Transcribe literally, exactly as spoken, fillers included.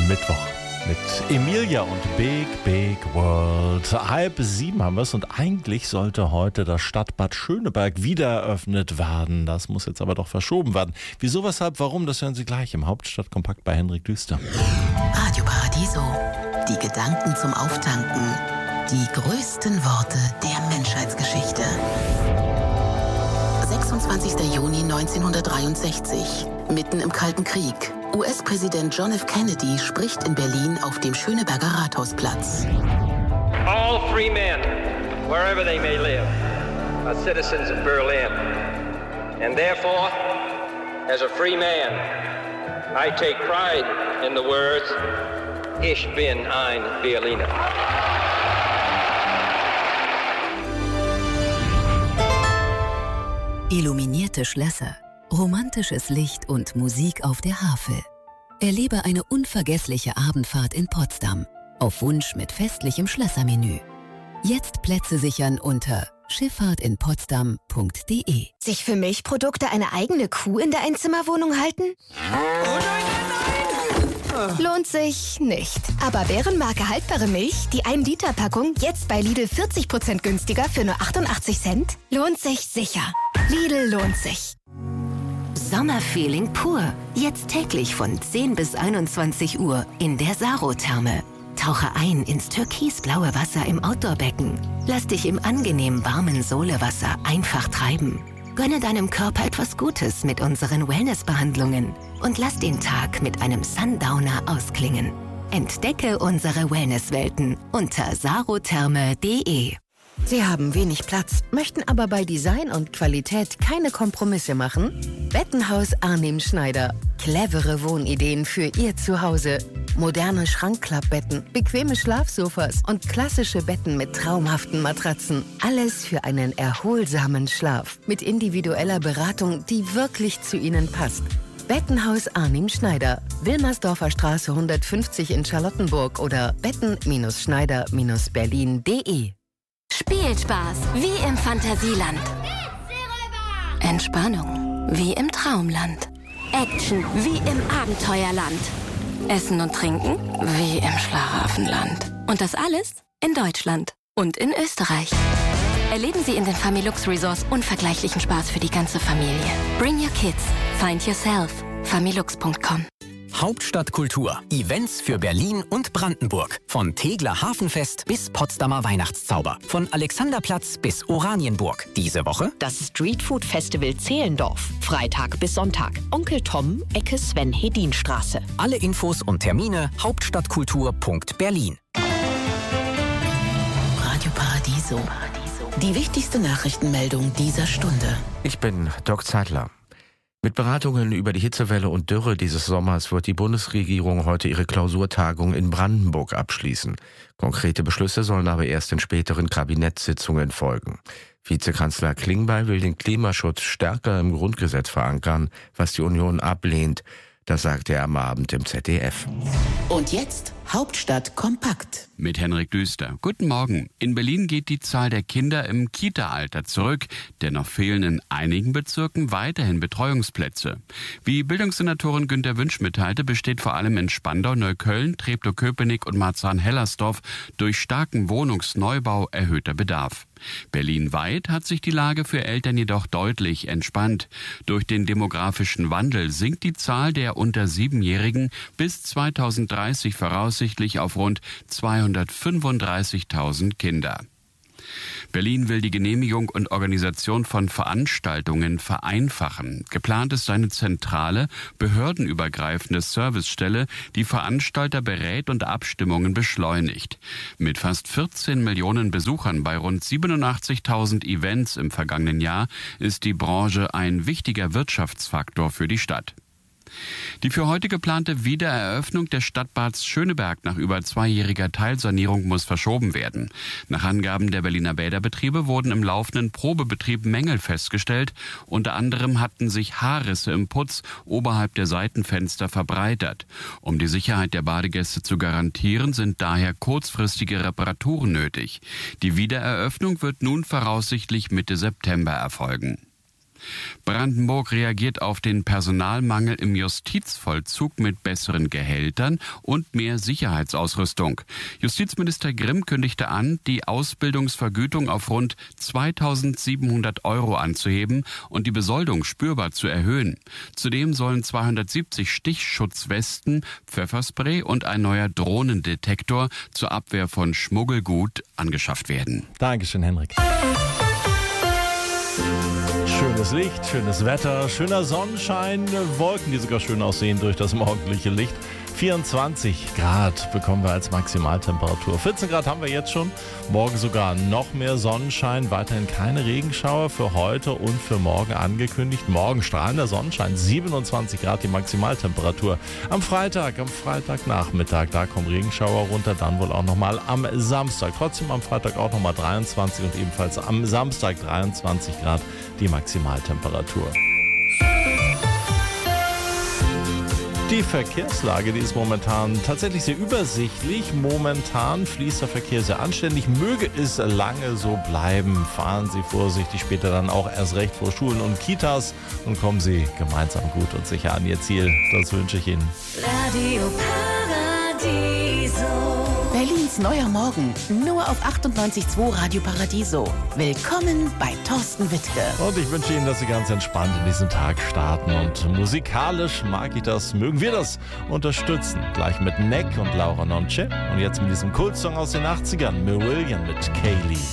am Mittwoch mit Emilia und Big Big World. Halb sieben haben wir es und eigentlich sollte heute das Stadtbad Schöneberg wieder eröffnet werden. Das muss jetzt aber doch verschoben werden. Wieso, weshalb, warum, das hören Sie gleich im Hauptstadtkompakt bei Henrik Düster. Radio Paradiso. Die Gedanken zum Auftanken. Die größten Worte der Menschheitsgeschichte. sechsundzwanzigster Juni neunzehnhundertdreiundsechzig. Mitten im Kalten Krieg. U S-Präsident John F. Kennedy spricht in Berlin auf dem Schöneberger Rathausplatz. All free men, wherever they may live, are citizens of Berlin. And therefore, as a free man, I take pride in the words, Ich bin ein Berliner. Illuminierte Schlösser, romantisches Licht und Musik auf der Havel. Erlebe eine unvergessliche Abendfahrt in Potsdam. Auf Wunsch mit festlichem Schlössermenü. Jetzt Plätze sichern unter schifffahrt in potsdam punkt de. Sich für Milchprodukte eine eigene Kuh in der Einzimmerwohnung halten? Oh nein, nein, nein! Lohnt sich nicht. Aber Bärenmarke haltbare Milch, die ein Liter Packung, jetzt bei Lidl vierzig Prozent günstiger für nur achtundachtzig Cent? Lohnt sich sicher. Lidl lohnt sich. Sommerfeeling pur. Jetzt täglich von zehn bis einundzwanzig Uhr in der Saro-Therme. Tauche ein ins türkisblaue Wasser im Outdoorbecken. Lass dich im angenehm warmen Solewasser einfach treiben. Gönne deinem Körper etwas Gutes mit unseren Wellnessbehandlungen und lass den Tag mit einem Sundowner ausklingen. Entdecke unsere Wellnesswelten unter sarotherme punkt de. Sie haben wenig Platz, möchten aber bei Design und Qualität keine Kompromisse machen? Bettenhaus Arnim Schneider. Clevere Wohnideen für Ihr Zuhause. Moderne Schrankklappbetten, bequeme Schlafsofas und klassische Betten mit traumhaften Matratzen. Alles für einen erholsamen Schlaf. Mit individueller Beratung, die wirklich zu Ihnen passt. Bettenhaus Arnim Schneider. Wilmersdorfer Straße hundertfünfzig in Charlottenburg oder betten Schneider Berlin punkt de. Spielspaß wie im Fantasieland. Entspannung wie im Traumland. Action wie im Abenteuerland. Essen und Trinken wie im Schlaraffenland. Und das alles in Deutschland und in Österreich. Erleben Sie in den Familux Resorts unvergleichlichen Spaß für die ganze Familie. Bring your kids. Find yourself. familux punkt com. Hauptstadtkultur. Events für Berlin und Brandenburg. Von Tegler Hafenfest bis Potsdamer Weihnachtszauber. Von Alexanderplatz bis Oranienburg. Diese Woche das Streetfood Festival Zehlendorf. Freitag bis Sonntag. Onkel Tom, Ecke Sven-Hedin-Straße. alle Infos und Termine hauptstadtkultur punkt berlin. Radio Paradiso. Die wichtigste Nachrichtenmeldung dieser Stunde. Ich bin Doc Zeitler. Mit Beratungen über die Hitzewelle und Dürre dieses Sommers wird die Bundesregierung heute ihre Klausurtagung in Brandenburg abschließen. Konkrete Beschlüsse sollen aber erst in späteren Kabinettssitzungen folgen. Vizekanzler Klingbeil will den Klimaschutz stärker im Grundgesetz verankern, was die Union ablehnt. Das sagte er am Abend im Z D F. Und jetzt Hauptstadt kompakt. Mit Henrik Düster. Guten Morgen. In Berlin geht die Zahl der Kinder im Kita-Alter zurück. Dennoch fehlen in einigen Bezirken weiterhin Betreuungsplätze. Wie Bildungssenatorin Günter Wünsch mitteilte, besteht vor allem in Spandau, Neukölln, Treptow-Köpenick und Marzahn-Hellersdorf durch starken Wohnungsneubau erhöhter Bedarf. Berlinweit hat sich die Lage für Eltern jedoch deutlich entspannt. Durch den demografischen Wandel sinkt die Zahl der unter Siebenjährigen bis zweitausenddreißig voraussichtlich auf rund zweihundertfünfunddreißigtausend Kinder. Berlin will die Genehmigung und Organisation von Veranstaltungen vereinfachen. Geplant ist eine zentrale, behördenübergreifende Servicestelle, die Veranstalter berät und Abstimmungen beschleunigt. Mit fast vierzehn Millionen Besuchern bei rund siebenundachtzigtausend Events im vergangenen Jahr ist die Branche ein wichtiger Wirtschaftsfaktor für die Stadt. Die für heute geplante Wiedereröffnung des Stadtbads Schöneberg nach über zweijähriger Teilsanierung muss verschoben werden. Nach Angaben der Berliner Bäderbetriebe wurden im laufenden Probebetrieb Mängel festgestellt. Unter anderem hatten sich Haarrisse im Putz oberhalb der Seitenfenster verbreitert. Um die Sicherheit der Badegäste zu garantieren, sind daher kurzfristige Reparaturen nötig. Die Wiedereröffnung wird nun voraussichtlich Mitte September erfolgen. Brandenburg reagiert auf den Personalmangel im Justizvollzug mit besseren Gehältern und mehr Sicherheitsausrüstung. Justizminister Grimm kündigte an, die Ausbildungsvergütung auf rund zweitausendsiebenhundert Euro anzuheben und die Besoldung spürbar zu erhöhen. Zudem sollen zweihundertsiebzig Stichschutzwesten, Pfefferspray und ein neuer Drohnendetektor zur Abwehr von Schmuggelgut angeschafft werden. Dankeschön, Henrik. Schönes Licht, schönes Wetter, schöner Sonnenschein, Wolken, die sogar schön aussehen durch das morgendliche Licht. vierundzwanzig Grad bekommen wir als Maximaltemperatur. vierzehn Grad haben wir jetzt schon, morgen sogar noch mehr Sonnenschein, weiterhin keine Regenschauer für heute und für morgen angekündigt. Morgen strahlender Sonnenschein, siebenundzwanzig Grad die Maximaltemperatur. Am Freitag, am Freitagnachmittag, da kommen Regenschauer runter, dann wohl auch nochmal am Samstag. Trotzdem am Freitag auch nochmal dreiundzwanzig und ebenfalls am Samstag dreiundzwanzig Grad die Maximaltemperatur. Die Verkehrslage, die ist momentan tatsächlich sehr übersichtlich. Momentan fließt der Verkehr sehr anständig. Möge es lange so bleiben. Fahren Sie vorsichtig, später dann auch erst recht vor Schulen und Kitas. Und kommen Sie gemeinsam gut und sicher an Ihr Ziel. Das wünsche ich Ihnen. Radio Paradiso. Berlins neuer Morgen. Nur auf achtundneunzig Komma zwei Radio Paradiso. Willkommen bei Thorsten Wittke. Und ich wünsche Ihnen, dass Sie ganz entspannt in diesen Tag starten. Und musikalisch mag ich das, mögen wir das unterstützen. Gleich mit Neck und Laura Nonce. Und jetzt mit diesem Kultsong aus den achtzigern, Marillion mit Kaylee.